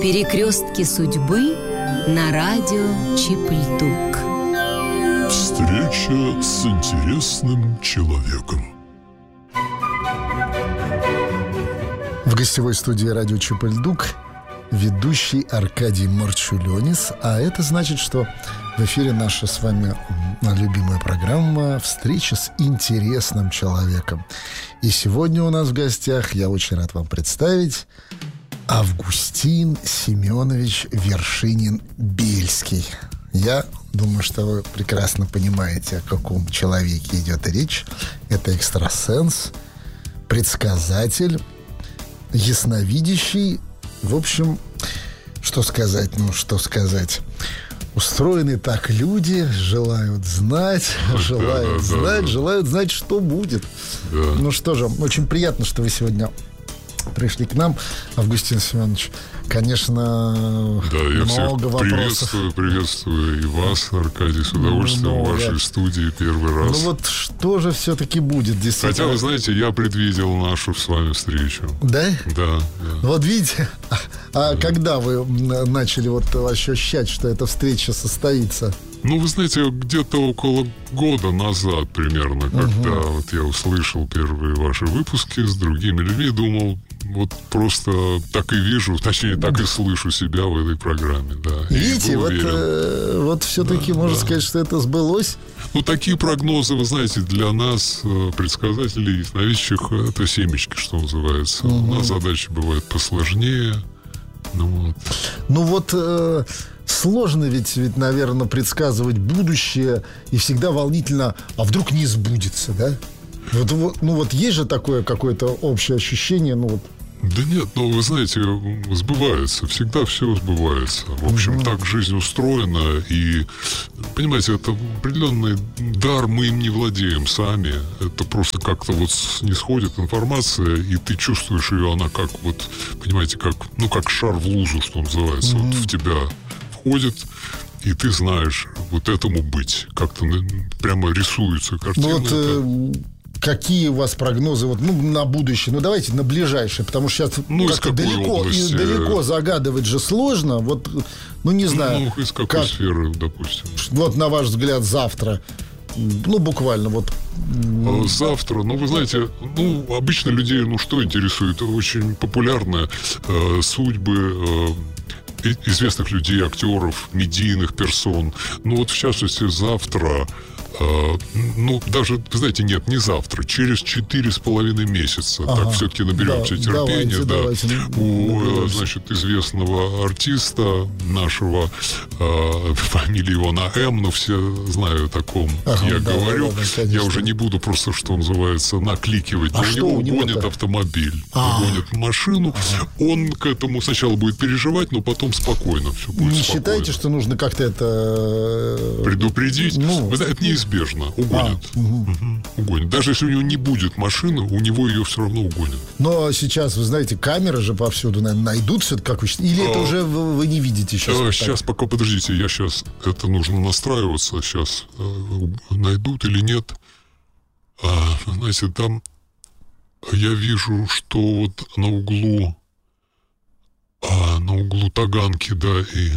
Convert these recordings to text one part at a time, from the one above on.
Перекрестки судьбы на радио Чип-Льдук. Встреча с интересным человеком. В гостевой студии радио Чип-Льдук ведущий Аркадий Марчулёнис. А это значит, что в эфире наша с вами любимая программа «Встреча с интересным человеком». И сегодня у нас в гостях, я очень рад вам представить, Августин Семенович Вершинин-Бельский. Я думаю, что вы прекрасно понимаете, о каком человеке идет речь. Это экстрасенс, предсказатель, ясновидящий. В общем, что сказать? Устроены так люди, желают знать, желают знать, что будет. Да. Ну что же, очень приятно, что вы сегодня пришли к нам, Августин Семенович. Конечно, да, я много вопросов. Приветствую и вас, Аркадий, с удовольствием в вашей студии первый раз. Ну вот что же все-таки будет, действительно? Хотя, вы знаете, я предвидел нашу с вами встречу. Да? Да. Вот видите, когда вы начали вот ощущать, что эта встреча состоится? Ну, вы знаете, где-то около года назад примерно, когда вот я услышал первые ваши выпуски с другими людьми, думал, вот просто так и вижу, точнее, так и слышу себя в этой программе, да. Видите, вот все-таки можно сказать, что это сбылось. Ну, такие прогнозы, вы знаете, для нас, предсказателей, ясновидящих, это семечки, что называется. У нас задачи бывают посложнее. Сложно ведь, наверное, предсказывать будущее, и всегда волнительно, а вдруг не сбудется, да? Вот есть же такое какое-то общее ощущение, Да нет, вы знаете, сбывается, всегда все сбывается. В общем, так жизнь устроена, и, понимаете, это определенный дар, мы им не владеем сами. Это просто как-то снисходит информация, и ты чувствуешь ее, она как понимаете, как шар в лузу, что называется, вот в тебя входит, и ты знаешь, вот этому быть. Как-то прямо рисуется картина. Какие у вас прогнозы на будущее? Давайте на ближайшее, потому что сейчас как-то далеко загадывать же сложно. Не знаю. Из какой сферы, допустим? Вот на ваш взгляд завтра. Буквально Завтра, вы знаете, обычно людей, что интересует? Очень популярные судьбы известных людей, актеров, медийных персон. В частности, завтра... даже, вы знаете, нет, не завтра, через 4,5 месяца. Так все-таки наберемся терпения. Давайте. У известного артиста нашего, фамилия его на М, но все знают о ком я говорю. Я уже не буду просто, что называется, накликивать. У него угонит автомобиль, угонит машину. Он к этому сначала будет переживать, но потом спокойно все будет. Не считаете, что нужно как-то это... предупредить? Вы знаете, это неизбежно. Угонят. Угонят. Даже если у него не будет машины, у него ее все равно угонят. Но сейчас, вы знаете, камеры же повсюду, наверное, найдут все-таки, как вы считаете? Или это уже вы не видите сейчас? Сейчас пока, подождите, это нужно настраиваться. Сейчас найдут или нет. Знаете, там я вижу, что на углу Таганки, да, и,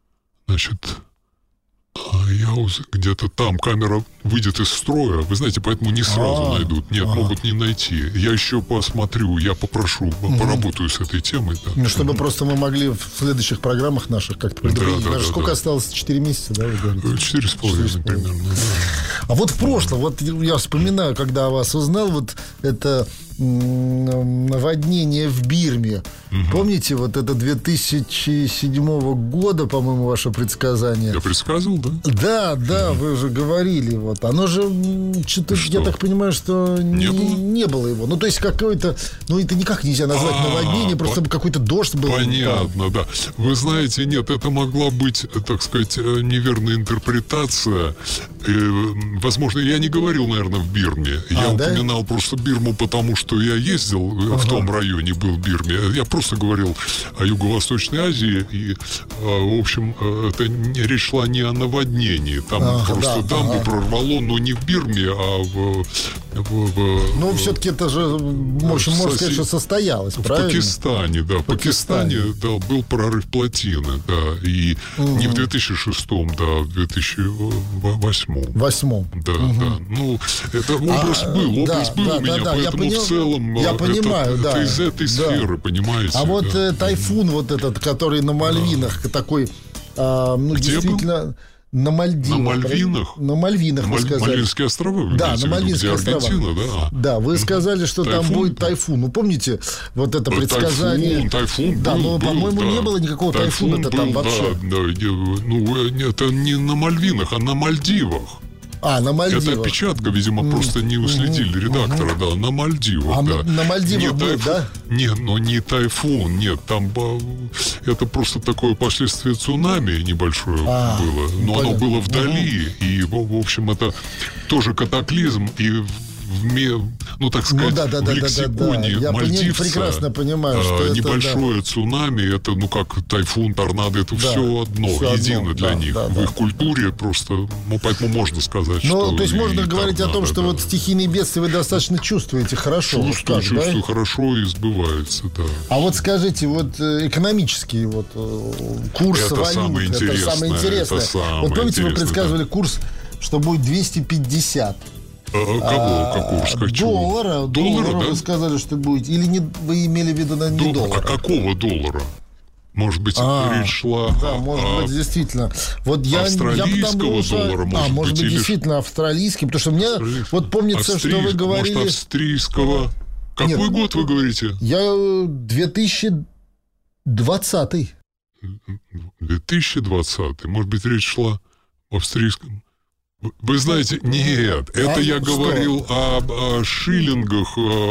Яузы, где-то там камера выйдет из строя. Вы знаете, поэтому не сразу найдут. Нет, могут не найти. Я еще посмотрю, я попрошу, поработаю с этой темой. Да. Чтобы просто мы могли в следующих программах наших как-то предупредить. Сколько осталось? 4 месяца, да, вы говорите? 4,5 примерно, да. А в прошлом, я вспоминаю, когда вас узнал, это наводнение в Бирме. Помните, это 2007 года, по-моему, ваше предсказание? Я предсказывал, да? Да, вы же говорили. Оно же, я так понимаю, что не было его. То есть какое-то, это никак нельзя назвать наводнение, просто какой-то дождь был. Понятно, да. Вы знаете, нет, это могла быть, так сказать, неверная интерпретация. Возможно, я не говорил, наверное, в Бирме. Я упоминал просто Бирму, потому что я ездил в том районе, был в Бирме. Я просто говорил о Юго-Восточной Азии. И, в общем, речь шла не о наводнении, наводнении. Там просто дамбу прорвало, но не в Бирме, а Ну, все-таки это же, можно сказать, что состоялось, правильно? В Пакистане, да. В Пакистане, да, был прорыв плотины, да. И не в 2006-м, да, а в 2008-м. Да, да. Ну, это образ был у меня, поэтому в целом это из этой сферы, понимаете. А вот тайфун вот этот, который на Мальвинах, такой, ну, действительно... На Мальвинах? На Мальвинах, вы сказали. Мальвинские острова? Да, на Мальвинские острова. Аргентина, да? Да, вы сказали, что там будет тайфун. Ну, помните, вот это предсказание... Тайфун да, но, по-моему, не было никакого тайфуна-то там вообще. Да, ну, это не на Мальвинах, а на Мальдивах. На Мальдивах. Это опечатка, видимо, просто не уследили редактора, да, на Мальдивах, да. На Мальдивах был, да? Нет, но не тайфун, нет, там это просто такое последствие цунами небольшое было, но оно было вдали, и, в общем, это тоже катаклизм, и ну, так сказать, в лексиконе мальдивца прекрасно понимаю, что небольшое цунами, это, ну, как тайфун, торнадо, это все одно, едино для них. В их культуре просто, ну, поэтому можно сказать, что... Ну, то есть можно говорить о том, что вот стихийные бедствия вы достаточно чувствуете хорошо. Чувствую хорошо и сбываются, да. А вот скажите, вот экономический вот курс валют, это самое интересное. Вот помните, вы предсказывали курс, что будет 250. Какого курса? Доллара, да? Вы сказали, что будете. Или не, вы имели в виду, не доллара? А какого доллара? Может быть, речь шла может быть, действительно. Вот австралийского доллара, может быть, действительно австралийский, потому что мне вот помнится, что вы говорили... Может, австрийского... Какой год вы говорите? Я 2020. 2020. Может быть, речь шла об австрийском... Вы знаете, нет, это я говорил о шиллингах.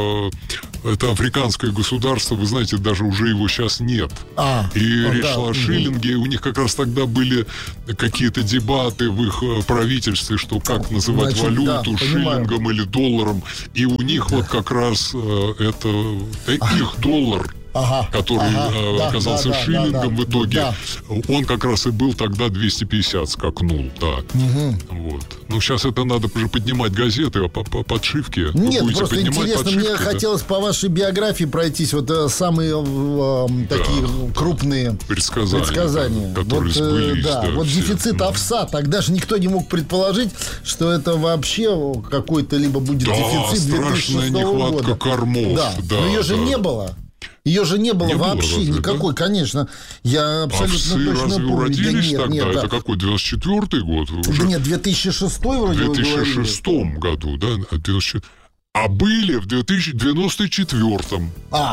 Это африканское государство, вы знаете, даже уже его сейчас нет. Речь шла о шиллинге, у них как раз тогда были какие-то дебаты в их правительстве, что как называть валюту, шиллингом или долларом. И у них вот как раз это их доллар, который оказался шиллингом в итоге, он как раз и был тогда 250 скакнул, да. Вот. Ну, сейчас это надо уже поднимать газеты, подшивки. Нет, просто интересно, мне хотелось по вашей биографии пройтись вот самые такие крупные предсказания. Которые сбылись. Вот дефицит овса, тогда же никто не мог предположить, что это вообще какой-то либо будет дефицит 2006 года. Страшная нехватка кормов. Но ее же не было. Ее же не было вообще никакой, конечно. Я абсолютно точно разве помню. уродились тогда? Это какой, 94-й год? Да нет, 2006 вроде вы говорили. В 2006 году, да? А были в 2094-м.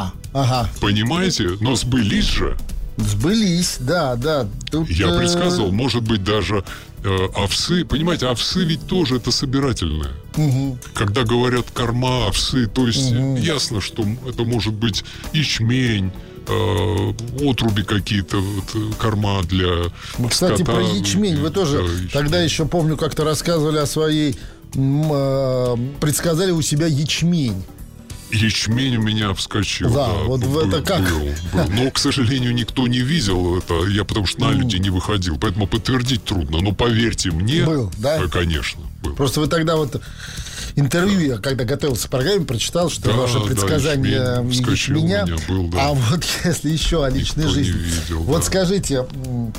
Понимаете? Но сбылись же. Сбылись, да. Я предсказывал, может быть, даже овсы. Понимаете, овсы ведь тоже это собирательное. Когда говорят корма, овсы, то есть ясно, что это может быть ячмень, отруби какие-то, корма для Кстати, скота. про ячмень вы тоже тогда еще, помню, как-то рассказывали о своей... предсказали у себя ячмень. Ячмень у меня вскочил. Да, вот это как? Был. Но, к сожалению, никто не видел это. Я потому что на люди не выходил. Поэтому подтвердить трудно. Но поверьте мне, был, да? Конечно, был. Просто вы тогда вот интервью, я когда готовился к программе, прочитал, что ваше предсказание ячменя. Был, да. А вот если еще о личной жизни. Видел, вот скажите,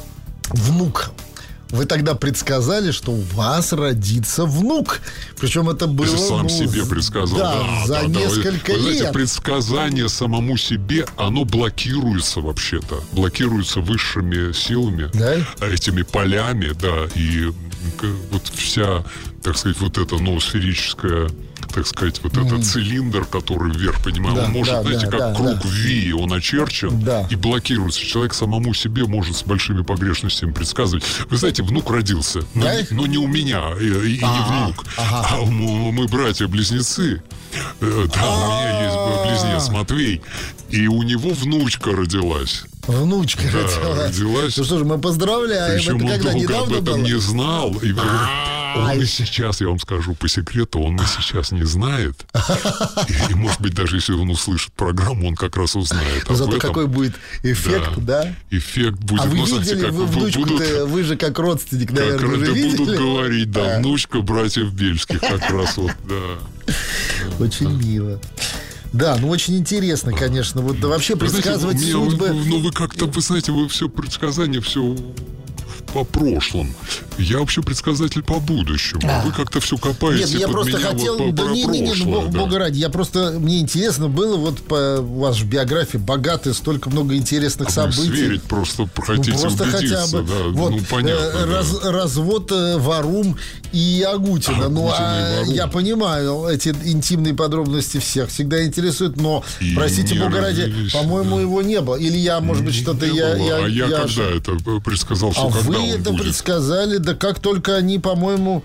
внук. Вы тогда предсказали, что у вас родится внук. Причем это было... Я сам себе предсказал. За несколько лет. Знаете, предсказание самому себе, оно блокируется вообще-то. Блокируется высшими силами, этими полями, и вот вся, так сказать, вот эта ноосферическая, так сказать, вот этот цилиндр, который вверх, понимаете, он может, знаете, как круг V, он очерчен и блокируется. Человек самому себе может с большими погрешностями предсказывать. Вы знаете, внук родился, но не у меня, и не внук, а мы братья-близнецы. Да, у меня есть близнец Матвей, и у него внучка родилась. Внучка родилась. Ну что же, мы поздравляем. Причем это когда он долго недавно об этом было? не знал. Он и сейчас, я вам скажу по секрету, он и сейчас не знает. И, может быть, даже если он услышит программу, он как раз узнает. Зато какой будет эффект, да? Эффект будет. А вы видели, вы внучку-то, вы же как родственник, наверное, уже видели? Будут говорить, да, внучка братьев Бельских как раз вот, да. Очень мило. Да, ну очень интересно, конечно. Вот вообще предсказывать судьбы... Ну, вы как-то, вы знаете, вы все предсказания, все по прошлому. Я вообще предсказатель по будущему. Вы как-то все копаете. Нет, я просто хотел... Вот, да не, бога ради. Я просто... Мне интересно было, вот у вас же биография богатая, столько много интересных событий. Сверить просто хотите, ну, просто убедиться. Хотя бы. Да, вот, ну, понятно. Развод Варум и Агутина. Ну, я понимаю, эти интимные подробности всех всегда интересуют, но, и простите, бога ради, по-моему, его не было. Или я, может быть, что-то... А я когда это предсказал, что когда он будет? Вы это предсказали, да как только они, по-моему,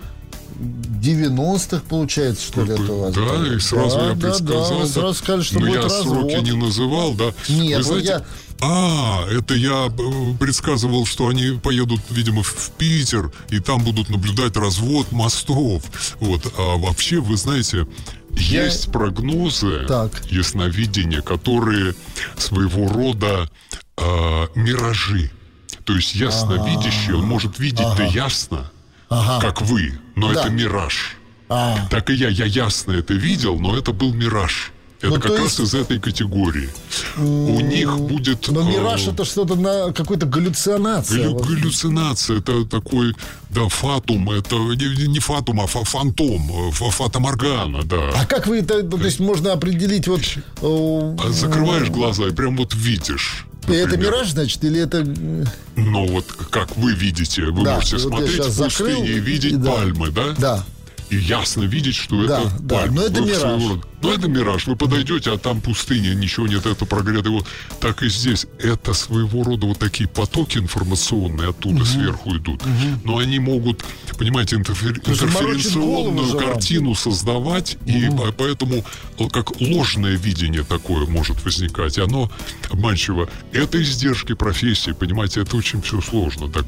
90-х, получается, что ли, это у вас. Да, и сразу я предсказал. Да, вы сразу сказали, что будет развод. Но я сроки не называл, да. Нет, вы знаете, это я предсказывал, что они поедут, видимо, в Питер, и там будут наблюдать развод мостов. Вот. А вообще, вы знаете, есть прогнозы ясновидения, которые своего рода миражи. То есть ясновидящий, он может видеть-то ясно, как вы, но это мираж. Так и я ясно это видел, но это был мираж. Это как раз из этой категории. У них будет... Но мираж это что-то на какой-то галлюцинация. Галлюцинация, это такой, да, фатум, это не фатум, а фантом, фатаморгана, да. А как вы это, то есть можно определить вот... Закрываешь глаза и прям вот видишь. Например. Это мираж, значит, или это... Ну вот, как вы видите, вы можете смотреть в пустыне и видеть пальмы, да? Да. И ясно видеть, что это пальма. Но это мираж. Ну, это мираж. Вы подойдете, а там пустыня, ничего нет, это прогрето. Вот так и здесь. Это своего рода вот такие потоки информационные оттуда сверху идут. Но они могут, понимаете, интерференционную картину создавать, и поэтому как ложное видение такое может возникать. И оно обманчиво. Это издержки профессии, понимаете, это очень все сложно. Так,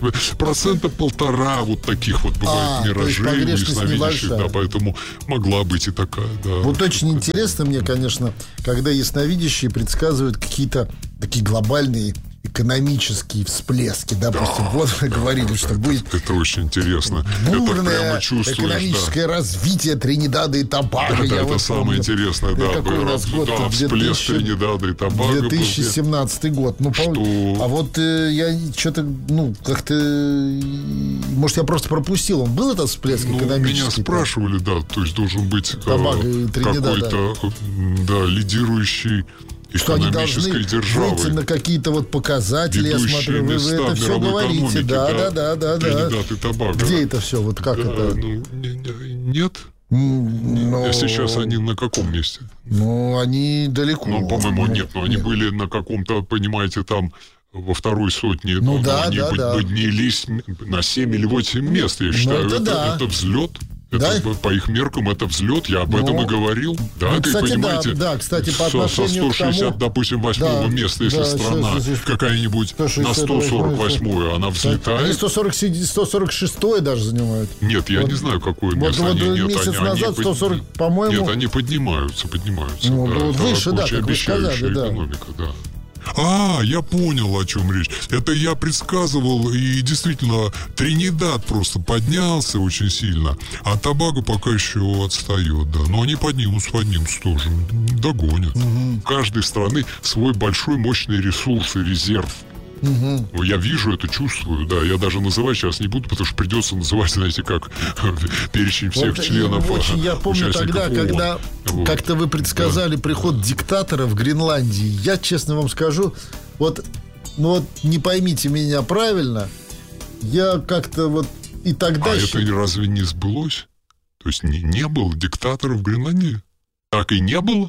1% вот таких вот бывает миражей, ясновидящих, да, поэтому могла быть и такая, да. Вот очень интересно мне, конечно, когда ясновидящие предсказывают какие-то такие глобальные экономические всплески. Допустим, вот вы говорили, что будет... Это очень интересно. Бурное экономическое развитие Тринидада и Тобаго. Да, это самое интересное, да. Какой у нас год? Да, всплеск Тринидада и Тобаго. 2017 год. Ну, а вот я что-то, как-то... Может, я просто пропустил. Он был этот всплеск экономический? Меня спрашивали, да. То есть должен быть какой-то, лидирующий что они должны выйти на какие-то вот показатели. Я смотрю, вы это все говорите. Да. Тринидад и Тобаго. Где это все? Вот как это? Нет. Сейчас они на каком месте? Они далеко. По-моему, нет. Но они были на каком-то, понимаете, там во второй сотне. Они поднялись на 7 или 8 мест, я считаю. Это взлет. Это, по их меркам это взлет, я об этом и говорил. Да, кстати, понимаете, кстати, по отношению со 160, к тому, допустим, 8-го места, если страна какая-нибудь на 148-ю, она взлетает. Они 146-й даже занимают. Нет, я не знаю, какое место. Вот месяц назад 140, по-моему... Нет, они поднимаются. Выше, да, как вы сказали, да. Экономика, да. Я понял, о чем речь. Это я предсказывал, и действительно, Тринидад просто поднялся очень сильно, а Тобаго пока еще отстает, да. Но они поднимутся тоже, догонят. У каждой страны свой большой мощный ресурс и резерв. Я вижу это, чувствую, да. Я даже называть сейчас не буду, потому что придется называть, знаете, как перечень всех членов. Я помню тогда, когда как-то вы предсказали приход диктатора в Гренландии. Я, честно вам скажу, вот не поймите меня правильно, я как-то вот и тогда... это разве не сбылось? То есть не было диктатора в Гренландии? Так и не было?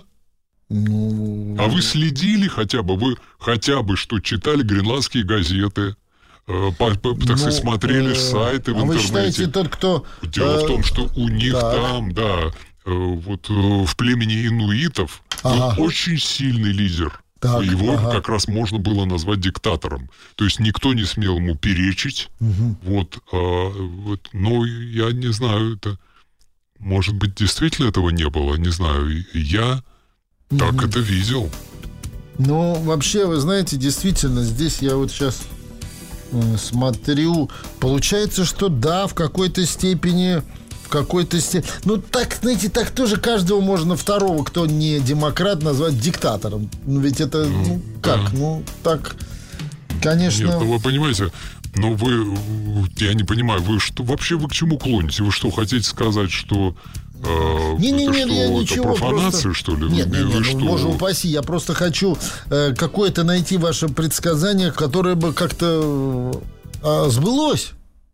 А вы следили хотя бы, что читали гренландские газеты, так сказать, смотрели сайты в интернете. Вы считаете, тот, кто... Дело в том, что у них там, да, вот в племени инуитов был очень сильный лидер. Так, его как раз можно было назвать диктатором. То есть никто не смел ему перечить. Вот, но я не знаю, это... Может быть, действительно этого не было, не знаю. Я так это видел. Ну, вообще, вы знаете, действительно, здесь я вот сейчас смотрю. Получается, что да, в какой-то степени... Ну, так, знаете, так тоже каждого можно второго, кто не демократ, назвать диктатором. Ну, ведь это, как? Да. Ну, так, конечно... Нет, вы понимаете, я не понимаю, вы к чему клоните? Вы что, хотите сказать, что... Не-не-не, я это ничего, профанация, просто... что ли? Нет, боже упаси, я просто хочу какое-то найти ваше предсказание, которое бы как-то сбылось.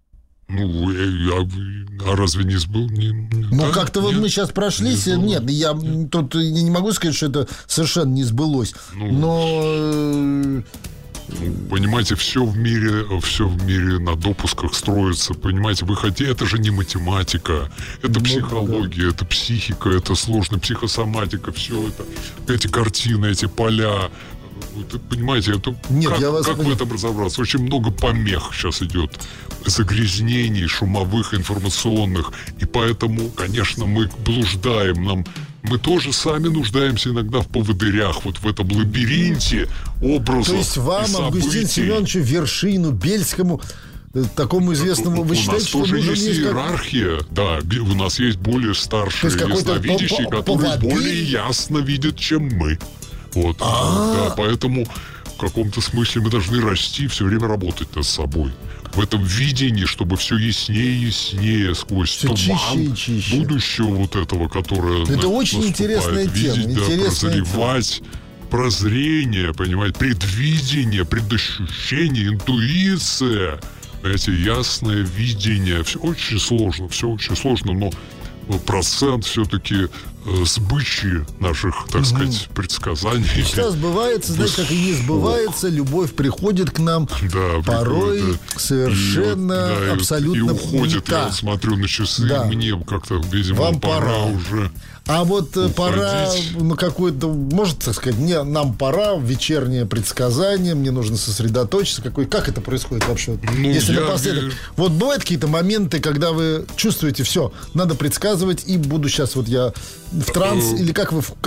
А разве не сбыл? Ну, как-то вот мы сейчас прошлись. Нет, я тут не могу сказать, что это совершенно не сбылось. Но... Понимаете, все в мире на допусках строится. Понимаете, это же не математика, это психология, это психика, это сложная психосоматика, все это, эти картины, эти поля. Понимаете, как в этом разобраться? Очень много помех сейчас идет, загрязнений шумовых, информационных. И поэтому, конечно, мы блуждаем. Мы тоже сами нуждаемся иногда в поводырях, вот в этом лабиринте образов. То есть вам, Августину Семеновичу Вершину, Бельскому, такому известному, вы считаете, что тоже есть иерархия? Да, у нас есть более старшие ясновидящие, которые более ясно видят, чем мы. Вот. Да, поэтому в каком-то смысле мы должны расти, все время работать над собой. В этом видении, чтобы все яснее и яснее сквозь все туман чище. Будущего вот этого, которое это очень интересная тема. Видеть, прозревать, прозрение, понимаете, предвидение, предощущение, интуиция, понимаете, ясное видение. Все очень сложно, но процент все-таки сбычи наших, так сказать, предсказаний. Сейчас сбывается, знаете, как и не сбывается, любовь приходит к нам порой совершенно, абсолютно и уходит. Я вот смотрю на часы, мне как-то, видимо, вам пора уже. А вот пора на какое-то, может, так сказать, нам пора в вечернее предсказание, мне нужно сосредоточиться. Как это происходит вообще? Если напоследок. Вот бывают какие-то моменты, когда вы чувствуете, все, надо предсказывать, и буду сейчас вот я в транс, или как вы